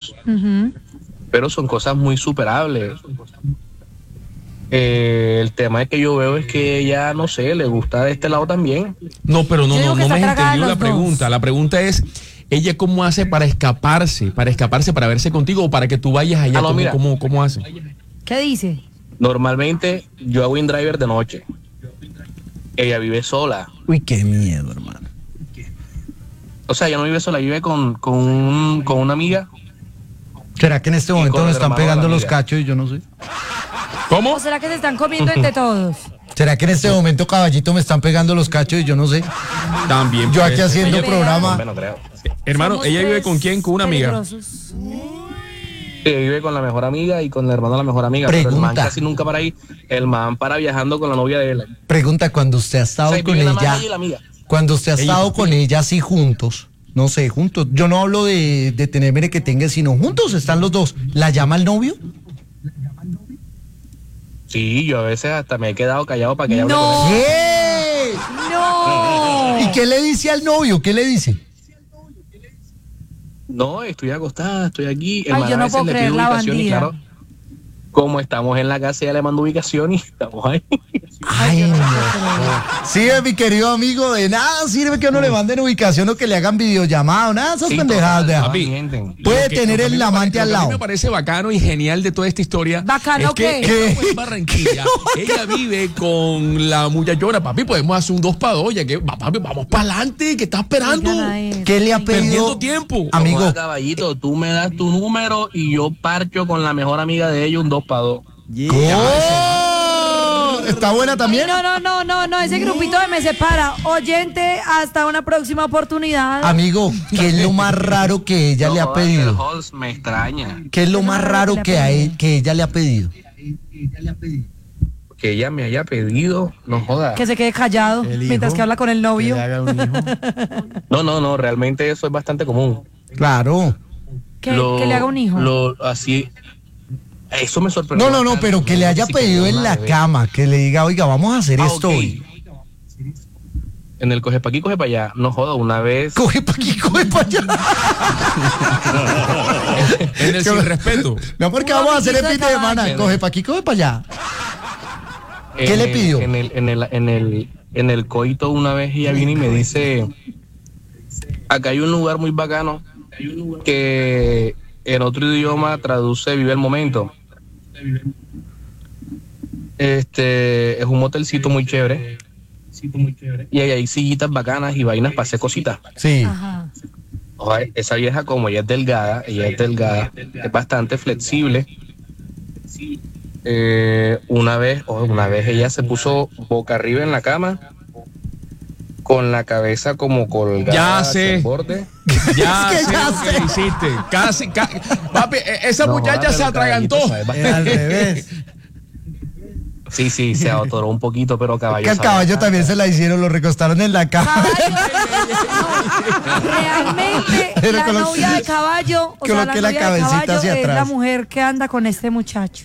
años, Ujú. pero son cosas muy superables. El tema que yo veo es que ella, no sé, le gusta de este lado también. No, pero Yo digo que no está me has tragada entendido la los dos. pregunta. La pregunta es, ¿ella cómo hace para escaparse, para verse contigo o para que tú vayas allá? Ah, no, mira. ¿Cómo hace? ¿Qué dice? Normalmente yo hago InDriver de noche. Ella vive sola. Uy, qué miedo, hermano. O sea, ella no vive sola, vive con una amiga. ¿Será que en este momento con me el están hermano de la pegando los amiga. cachos y yo no sé? ¿Cómo? ¿O será que se están comiendo entre todos? ¿Será que en este momento, caballito, me están pegando los cachos y yo no sé? También. Yo puede aquí ser. haciendo Ella- programa. Hombre, no creo. Hermano, Somos ¿ella vive tres con quién? ¿Con una amiga? peligrosos. Ella vive con la mejor amiga y con el hermano de la mejor amiga. Pero el man Pregunta. casi nunca para ahí. El man para viajando con la novia de él. Pregunta, cuando usted ha estado O sea, con vive la ella, madre y la amiga. cuando usted ha estado con ella así juntos, no sé, juntos, yo no hablo de tener mere que tenga, sino juntos están los dos, ¿la llama el novio? Sí, yo a veces hasta me he quedado callado para que ella hable No. con él. ¿Qué? ¡No! ¿Y qué le dice al novio? ¿Qué le dice? No, estoy acostada, estoy aquí. El Ay, man yo a no veces puedo le creer pide la ubicación y bandida. claro, como estamos en la casa, ella le manda ubicación y estamos ahí. Ay, no. Sí, mi querido amigo, de nada sirve que uno le manden ubicación o que le hagan videollamada, nada de esas Sí, pendejadas. total, vea. papi. mienten. Puede Lo que- tener lo que a mí el me amante pare- al lo que a mí lado. me parece bacano y genial de toda esta historia. ¿Bacano es que qué? ella fue en Barranquilla. Ella vive con la muchachona. Papi, podemos hacer un 2 para 2. Ya que, papi, vamos para adelante. ¿Qué estás esperando? Oigan a eso. ¿Qué le ha Perdiendo pedido? tiempo. Amigo, Joda, caballito, tú me das tu número y yo parcho con la mejor amiga de ella un 2 para 2. ¡oh! ¿Está buena también? No, ese grupito de me separa. Oyente, hasta una próxima oportunidad. Amigo, ¿qué es lo más raro que ella le ha El pedido? Halls me extraña. ¿Qué es lo más raro que, que ella le ha pedido? Que ella me haya pedido, no joda. Que se quede callado El hijo. mientras que habla con el novio. Que le haga un hijo. No, realmente eso es bastante común. Claro. Que le haga un hijo. Así, eso me sorprendió. No, bastante. pero que le haya Sí, pedido en una la bebé. cama, que le diga, oiga, vamos a hacer esto ok. hoy. En el coge pa' aquí, coge para allá. No joda, una vez. Coge pa' aquí, coge pa' allá. En el sin respeto. Mi amor, ¿qué vamos a hacer el fin de semana? Coge pa' aquí, coge pa' allá. ¿Qué le pidió? En el coito una vez ella vino y me dice, acá hay un lugar muy bacano que en otro idioma traduce vive el momento. Es un motelcito muy chévere y ahí hay sillitas bacanas y vainas para hacer cositas. Sí. Ajá. Ojalá, esa vieja como ella es delgada, es bastante flexible. Una vez ella se puso boca arriba en la cama con la cabeza como colgada Ya hacia sé. el borde. Ya Es que sé ya lo que sé. le hiciste. Papi, esa No, muchacha joda, se pero atragantó. caballito, ¿sabes? Al revés. Sí, se atoró un poquito, pero caballo. Que al sabe caballo bastante. también se la hicieron, lo recostaron en la cama. Realmente Pero la colo- novia de caballo, o sea, la coloqué la novia de cabecita caballo hacia es la atrás. mujer que anda con este muchacho.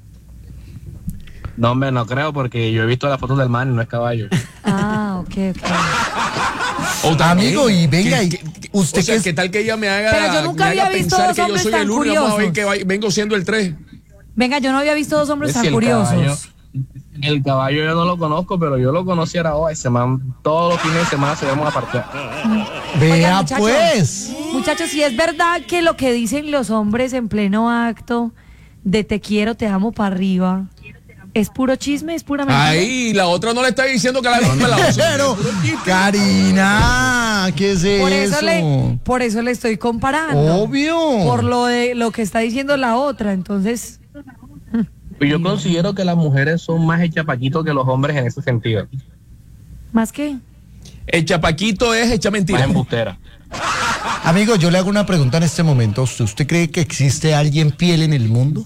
No, hombre, no creo porque yo he visto las fotos del man y no es caballo. Ah, ok. O también, Amigo, y venga, que- y que- usted o sea, que es- ¿qué tal que ella me haga, Pero yo nunca me haga había visto pensar dos que yo hombres soy tan el uno y vamos a ver curiosos. que vengo siendo el 3? Venga, yo no había visto dos hombres Es tan que el curiosos. El caballo yo no lo conozco, pero yo lo conocí ahora hoy. Ese man, todos los fines de semana se vamos a parquear. Vea Oiga, muchacho. pues. Muchachos, si es verdad que lo que dicen los hombres en pleno acto de te quiero, te amo para arriba, ¿es puro chisme? ¿Es pura mentira? Ahí, la otra no le está diciendo que la misma la otra. Pero, Karina, ¿qué es Por eso le estoy comparando. Obvio. Por lo de lo que está diciendo la otra. Entonces, Y yo considero que las mujeres son más echapaquitos que los hombres en ese sentido. ¿más qué? El chapaquito es hecha Más mentira. embustera. Amigo, yo le hago una pregunta en este momento a usted. ¿Usted cree que existe alguien fiel en el mundo?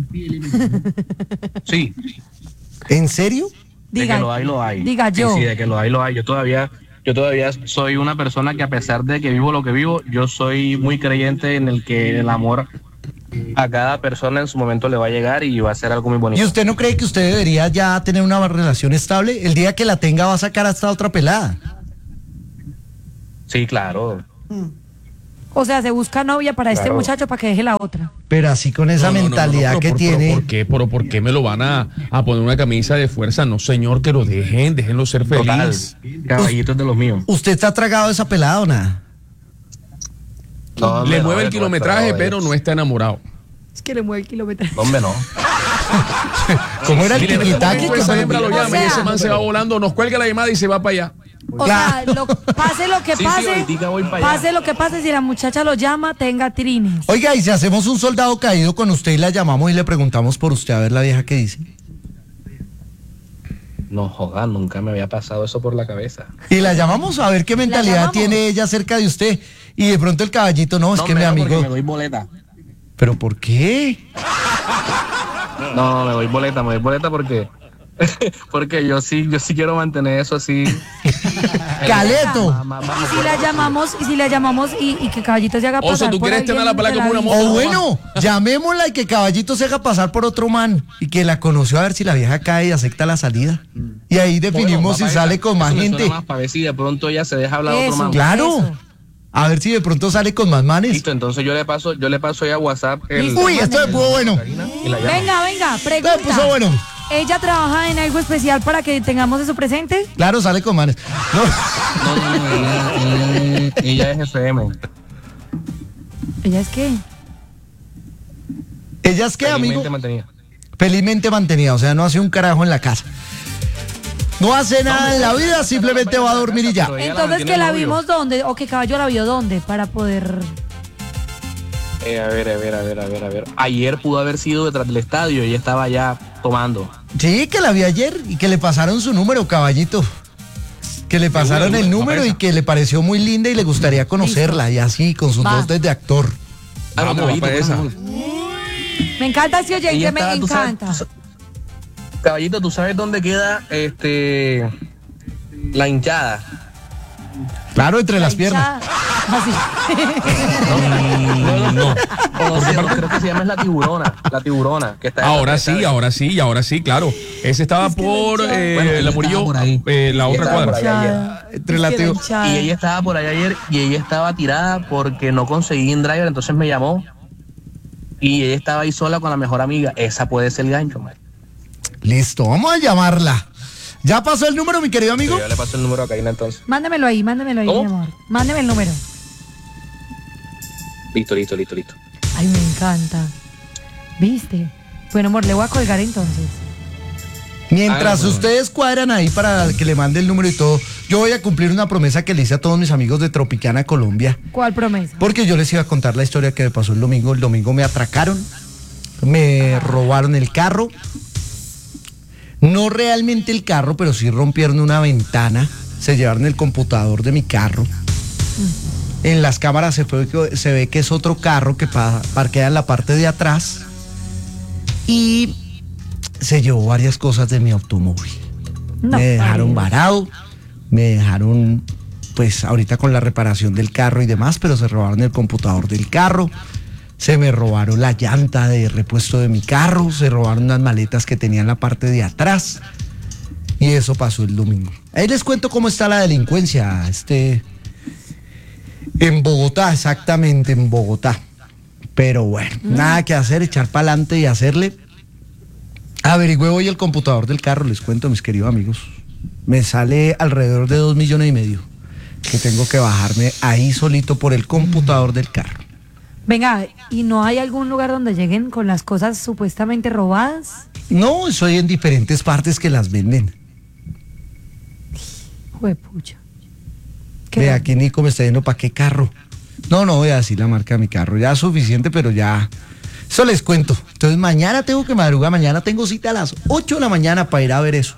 Sí, ¿En serio? de Diga, que lo hay, lo hay. diga Sí, yo. Sí, de que lo hay, lo hay. Yo todavía soy una persona que a pesar de que vivo lo que vivo, yo soy muy creyente en el que el amor a cada persona en su momento le va a llegar y va a ser algo muy ¿Y bonito. usted no cree que usted debería ya tener una relación estable? El día que la tenga va a sacar hasta otra pelada. Sí, claro. O sea, se busca novia para este Claro. muchacho para que deje la otra. Pero así con esa mentalidad pero que tiene. ¿Por qué me lo van a poner una camisa de fuerza? No, señor, que lo déjenlo ser Total, feliz. caballitos de los míos. ¿Usted está tragado de esa pelada o nada? No, hombre, Le no, mueve el hombre, kilometraje, pero no está enamorado. Es que le mueve el kilómetro. No, hombre, no. ¿Cómo era el Mire, en este tiquitaque? momento esa hembra lo O llama y sea- ese man se va volando, nos cuelga la llamada y se va para allá. O sea, pase lo que Sí, sí, pase, ahoritica voy para allá. pase lo que pase, si la muchacha lo llama, tenga trines. Oiga, y si hacemos un soldado caído con usted y la llamamos y le preguntamos por usted a ver la vieja que dice. No joda, nunca me había pasado eso por la cabeza. Y la llamamos a ver qué mentalidad llamamos? tiene ella acerca de usted. Y de pronto el caballito, no, es que mi hombre, no, amigo. porque me doy boleta. ¿Pero por qué? No, me doy boleta porque porque yo sí quiero mantener eso así. Caleto. Y si la llamamos y que Caballito se haga pasar O sea, tú por quieres tener la alguien pelada de como una vida. moto. O bueno, llamémosla y que caballito se haga pasar por otro man. Y que la conoció a ver si la vieja cae y acepta la salida. Y ahí definimos si sale con más gente. Para ver si de pronto ella se deja hablar a otro Eso. man. Claro. Eso. A ver si de pronto sale con más manes. Listo, entonces yo le paso ya a WhatsApp el. Uy, esto me puso bueno. Y la llamo. Venga, Esto me pregunta. puso bueno. ¿Ella trabaja en algo especial para que tengamos eso presente? Claro, sale con manes. No. No, ella es FM. ¿Ella es qué? ¿Ella es qué, amigo? Felizmente mantenida. Felizmente mantenida, o sea, no hace un carajo en la casa. No hace nada en la vida, simplemente va a dormir y ya. Pero ella la Entonces, mantiene ¿que la novio. vimos dónde? ¿O que Caballo la vio dónde? Para poder... A ver. Ayer pudo haber sido detrás del estadio y ella estaba allá tomando. Sí, que la vi ayer y que le pasaron su número, caballito. Que le pasaron el número y que le pareció muy linda y le gustaría conocerla. Y así, con sus Va. dotes de actor. Vamos, caballito, para esa. Me encanta ese oyente, Ella me estaba, encanta. Caballito, ¿tú sabes dónde queda la hinchada? Claro, entre las piernas. Así. No. Creo que se llama es la tiburona, que está Ahora sí, claro. Ese estaba por la Murillo, la otra estaba por cuadra. allá Entre la teo- Y ella estaba por allá ayer y ella estaba tirada porque no conseguí un driver, entonces me llamó y ella estaba ahí sola con la mejor amiga. Esa puede ser el gancho, man. Listo, vamos a llamarla. ¿Ya pasó el número, mi querido amigo? Yo ya le paso el número a Karina entonces. Mándemelo ahí, mi ¿Cómo? amor. Mándeme el número. Listo. Ay, me encanta. ¿Viste? Bueno, amor, le voy a colgar entonces. Mientras bueno. ustedes cuadran ahí para que le mande el número y todo, yo voy a cumplir una promesa que le hice a todos mis amigos de Tropicana, Colombia. ¿Cuál promesa? Porque yo les iba a contar la historia que me pasó el domingo. El domingo me atracaron, me robaron el carro. No realmente el carro, pero sí rompieron una ventana. Se llevaron el computador de mi carro. En las cámaras se ve que es otro carro que parquea en la parte de atrás. Y se llevó varias cosas de mi automóvil. No, Me dejaron ay. varado, me dejaron pues ahorita con la reparación del carro y demás, pero se robaron el computador del carro, se me robaron la llanta de repuesto de mi carro, se robaron unas maletas que tenía en la parte de atrás y eso pasó el domingo. Ahí les cuento cómo está la delincuencia, en Bogotá, exactamente en Bogotá. Pero bueno, nada que hacer, echar para adelante y hacerle. Averigüé hoy el computador del carro, les cuento, mis queridos amigos. Me sale alrededor de 2,5 millones que tengo que bajarme ahí solito por el computador del carro. Venga, ¿y no hay algún lugar donde lleguen con las cosas supuestamente robadas? No, soy en diferentes partes que las venden. Juepucha. Ve, aquí Nico me está diciendo, ¿para qué carro? No voy a decir la marca de mi carro, ya es suficiente, pero ya... Eso les cuento. Entonces mañana tengo que madrugar, mañana tengo cita a las 8 de la mañana para ir a ver eso.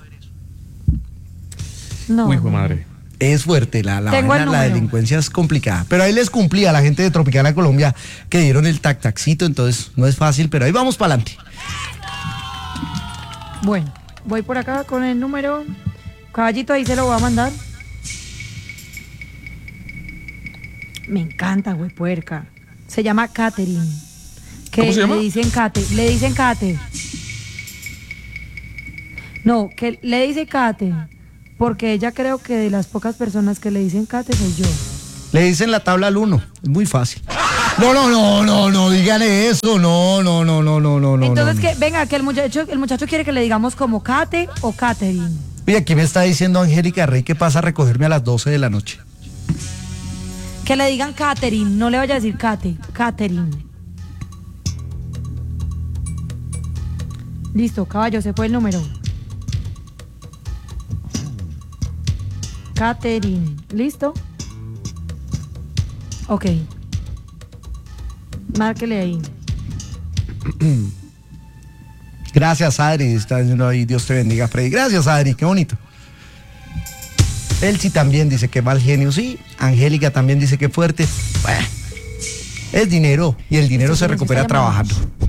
No. Uy, hijo de madre. Es fuerte, la Tengo el vaina, la número. delincuencia es complicada. Pero ahí les cumplí a la gente de Tropicana Colombia que dieron el taxito, entonces no es fácil, pero ahí vamos para adelante. Bueno, voy por acá con el número. Caballito, ahí se lo voy a mandar. Me encanta, güey, puerca. Se llama Katherine. Que ¿Cómo se llama? Le dicen Kate. No, que le dice Kate. Porque ella creo que de las pocas personas que le dicen Kate soy yo. Le dicen la tabla al 1, es muy fácil. No, digan eso. No. Entonces, no. que venga, que el muchacho quiere que le digamos como Kate o Katherine. Oye, aquí me está diciendo Angélica Rey que pasa a recogerme a las 12 de la noche. Que le digan Katherine, no le vaya a decir Kate, Katherine. Listo, caballo, se fue el número. Katherine, ¿listo? Ok. Márquele ahí. Gracias, Adri. Está diciendo ahí, Dios te bendiga, Freddy. Gracias, Adri, qué bonito. Elsie también dice que mal genio, sí. Angélica también dice que fuerte. Bueno, es dinero y el dinero se recupera trabajando.